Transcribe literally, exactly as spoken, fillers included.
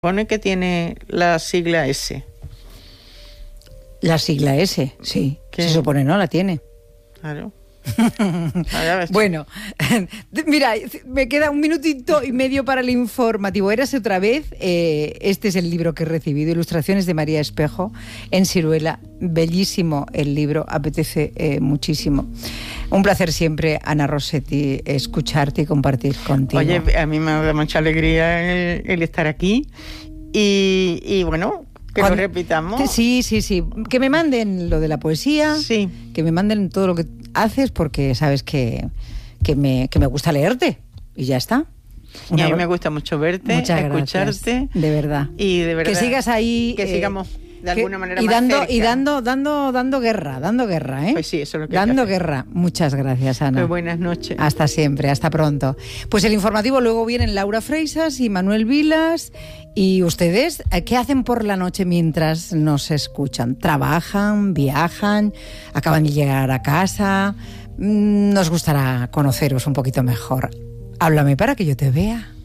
Pone que tiene la sigla S. La sigla S, sí. ¿Qué? Se supone, ¿no? La tiene. Claro. Bueno, mira, me queda un minutito y medio para el informativo. Érase otra vez. Eh, este es el libro que he recibido, ilustraciones de María Espejo en ciruela. Bellísimo el libro, apetece eh, muchísimo. Un placer siempre, Ana Rossetti, escucharte y compartir contigo. Oye, a mí me da mucha alegría el, el estar aquí y, y bueno, que Cuando, lo repitamos. Sí, sí, sí. Que me manden lo de la poesía, sí. Que me manden todo lo que haces, porque sabes que, que, me, que me gusta leerte y ya está. Una... Y a mí me gusta mucho verte, Muchas escucharte. Gracias, de verdad. Y de verdad. Que sigas ahí. Que eh, sigamos de alguna que, manera y más dando cerca. Y dando, dando, dando guerra, dando guerra, ¿eh? Pues sí, eso es lo que Dando hay que hacer. guerra. Muchas gracias, Ana. Pues buenas noches. Hasta siempre, hasta pronto. Pues el informativo, luego vienen Laura Freisas y Manuel Vilas. ¿Y ustedes qué hacen por la noche mientras nos escuchan? ¿Trabajan? ¿Viajan? ¿Acaban de llegar a casa? Nos gustará conoceros un poquito mejor. Háblame para que yo te vea.